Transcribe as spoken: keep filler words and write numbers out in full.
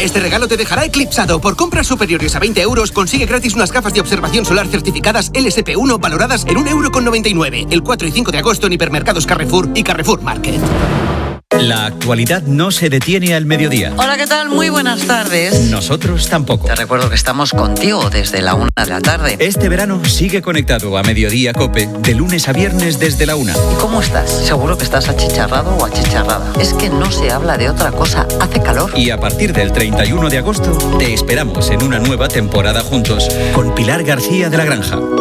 Este regalo te dejará eclipsado. Por compras superiores a veinte euros, consigue gratis unas gafas de observación solar certificadas L S P uno valoradas en un euro con noventa y nueve. El cuatro y cinco de agosto en hipermercados Carrefour y Carrefour Market. La actualidad no se detiene al mediodía. Hola, ¿qué tal? Muy buenas tardes. Nosotros tampoco. Te recuerdo que estamos contigo desde la una de la tarde. Este verano sigue conectado a Mediodía COPE de lunes a viernes desde la una. ¿Y cómo estás? Seguro que estás achicharrado o achicharrada. Es que no se habla de otra cosa. Hace calor. Y a partir del treinta y uno de agosto te esperamos en una nueva temporada juntos con Pilar García de la Granja.